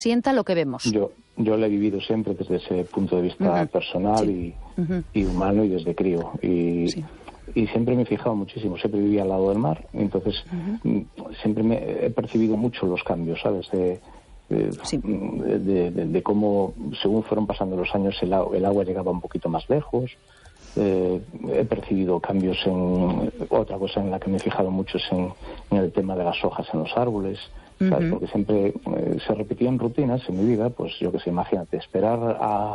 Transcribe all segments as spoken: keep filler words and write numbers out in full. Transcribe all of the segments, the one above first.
sienta lo que vemos. Yo, yo lo he vivido siempre desde ese punto de vista uh-huh. personal sí. y, uh-huh. y humano y desde crío. Y, sí. y siempre me he fijado muchísimo. Siempre vivía al lado del mar. Y entonces uh-huh. siempre me he percibido mucho los cambios, ¿sabes? De, de, sí. de, de, de, de cómo, según fueron pasando los años, el, el agua llegaba un poquito más lejos. Eh, he percibido cambios en... Otra cosa en la que me he fijado mucho es en, en el tema de las hojas en los árboles. ¿Sabes? Uh-huh. Porque siempre eh, se repetían rutinas en mi vida, pues yo que sé, imagínate, esperar a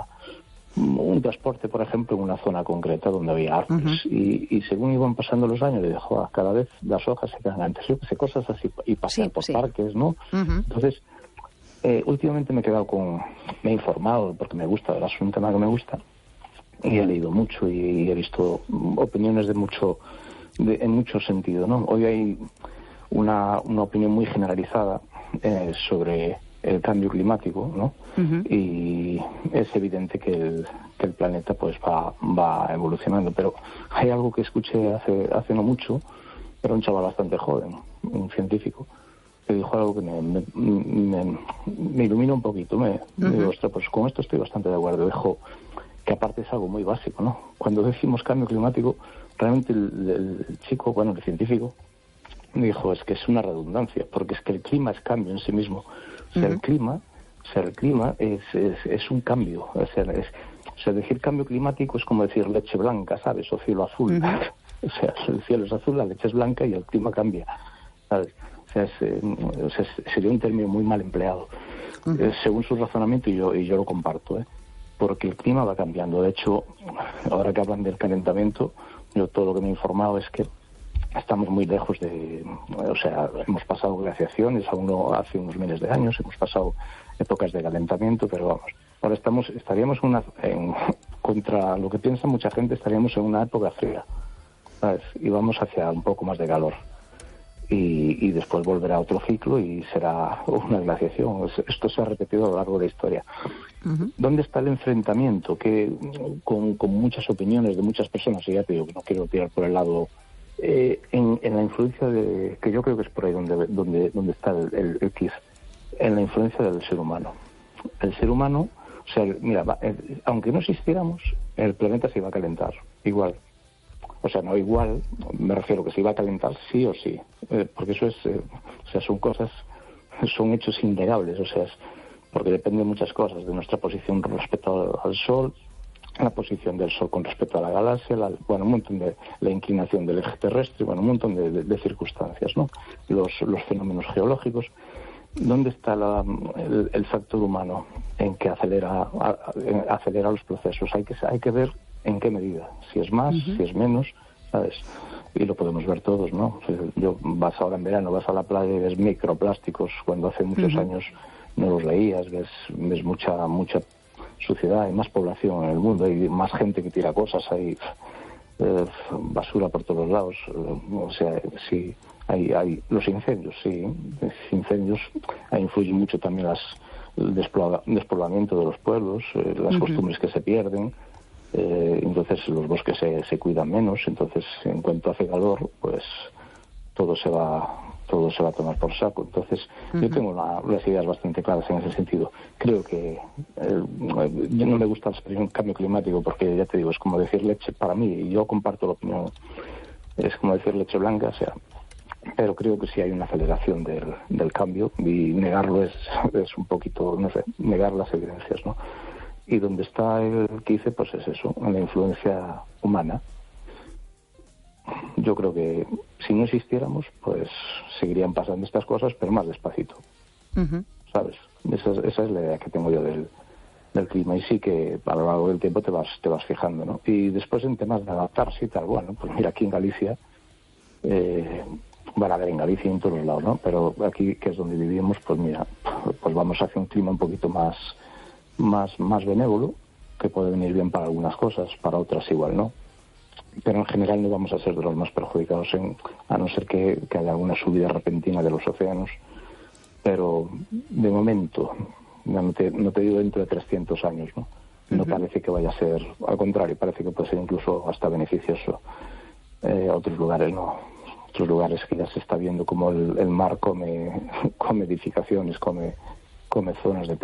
un transporte, por ejemplo, en una zona concreta donde había árboles. Uh-huh. y, y según iban pasando los años, le dijo, cada vez las hojas se quedan antes, yo que sé, cosas así, y pasear sí, por sí. parques, ¿no? Uh-huh. Entonces, eh, últimamente me he quedado con... Me he informado, porque me gusta, es un tema que me gusta, y he leído mucho y he visto opiniones de mucho, de, en mucho sentido, ¿no? Hoy hay... Una, una opinión muy generalizada eh, sobre el cambio climático, ¿no? Uh-huh. Y es evidente que el, que el planeta pues va, va evolucionando. Pero hay algo que escuché hace, hace no mucho, era un chaval bastante joven, un científico, que dijo algo que me, me, me, me ilumina un poquito. Me, uh-huh. me digo, ostras, pues con esto estoy bastante de acuerdo. Dijo que aparte es algo muy básico, ¿no? Cuando decimos cambio climático, realmente el, el chico, bueno, el científico, dijo, es que es una redundancia, porque es que el clima es cambio en sí mismo. O sea, uh-huh. el clima, o sea, el clima es, es, es un cambio. O sea, es, o sea, decir cambio climático es como decir leche blanca, ¿sabes? O cielo azul. Uh-huh. O sea, el cielo es azul, la leche es blanca y el clima cambia, ¿sabes? O sea, es, eh, o sea es, sería un término muy mal empleado. Uh-huh. Eh, según su razonamiento, y yo, y yo lo comparto, ¿eh? Porque el clima va cambiando. De hecho, ahora que hablan del calentamiento, yo todo lo que me he informado es que estamos muy lejos de, o sea, hemos pasado glaciaciones aún no hace unos miles de años, hemos pasado épocas de calentamiento, pero vamos, ahora estamos, estaríamos una, en, contra lo que piensa mucha gente, estaríamos en una época fría, ¿sabes? Y vamos hacia un poco más de calor. Y, y después volverá otro ciclo y será una glaciación. Esto se ha repetido a lo largo de la historia. Uh-huh. ¿Dónde está el enfrentamiento? Que con, con muchas opiniones de muchas personas, y ya te digo que no quiero tirar por el lado... Eh, en, en la influencia de, que yo creo que es por ahí donde donde donde está el, el, el quiz, en la influencia del ser humano. El ser humano, o sea, mira, va, el, aunque no existiéramos, el planeta se iba a calentar, igual. O sea, no igual, me refiero que se iba a calentar sí o sí, eh, porque eso es, eh, o sea, son cosas, son hechos innegables, o sea, es, porque depende de muchas cosas, de nuestra posición respecto al, al Sol, la posición del Sol con respecto a la galaxia, la, bueno, un montón de la inclinación del eje terrestre, bueno, un montón de, de, de circunstancias, ¿no? Los, los fenómenos geológicos. ¿Dónde está la, el, el factor humano en que acelera, a, en, acelera los procesos? Hay que hay que ver en qué medida, si es más, uh-huh. si es menos, ¿sabes? Y lo podemos ver todos, ¿no? Yo vas ahora en verano, vas a la playa y ves microplásticos cuando hace muchos uh-huh. años no los veías, ves ves mucha mucha suciedad, hay más población en el mundo, hay más gente que tira cosas, hay eh, basura por todos lados, o sea, sí, hay, hay los incendios, sí, los incendios influyen mucho también las, el despoblamiento de los pueblos, eh, las uh-huh. costumbres que se pierden, eh, entonces los bosques se, se cuidan menos, entonces en cuanto hace calor, pues todo se va todo se va a tomar por saco. Entonces, uh-huh. yo tengo una, unas ideas bastante claras en ese sentido. Creo que eh, yo no me gusta la expresión cambio climático porque, ya te digo, es como decir leche, para mí, y yo comparto la opinión, es como decir leche blanca, o sea, pero creo que sí hay una aceleración del, del cambio y negarlo es, es un poquito, no sé, negar las evidencias, ¿no? Y donde está el quince, pues es eso, la influencia humana. Yo creo que si no existiéramos, pues seguirían pasando estas cosas, pero más despacito. Uh-huh. ¿Sabes? Esa es, esa es la idea que tengo yo del, del clima. Y sí que a lo largo del tiempo te vas te vas fijando, ¿no? Y después en temas de adaptarse y tal, bueno, pues mira, aquí en Galicia, eh, van a ver en Galicia y en todos lados, ¿no? Pero aquí, que es donde vivimos, pues mira, pues vamos hacia un clima un poquito más, más, más benévolo, que puede venir bien para algunas cosas, para otras igual, ¿no? Pero en general no vamos a ser de los más perjudicados, en, a no ser que, que haya alguna subida repentina de los océanos. Pero de momento, no te, no te digo dentro de trescientos años, ¿no? No uh-huh. parece que vaya a ser, al contrario, parece que puede ser incluso hasta beneficioso. Eh, a otros lugares no, otros lugares que ya se está viendo como el, el mar come, come edificaciones, come, comezonas de